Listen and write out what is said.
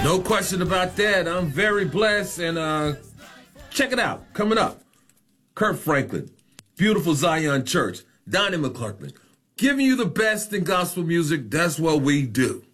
No question about that. I'm very blessed. And check it out. Coming up, Kirk Franklin, beautiful Zion Church, Donnie McClurkin, giving you the best in gospel music. That's what we do.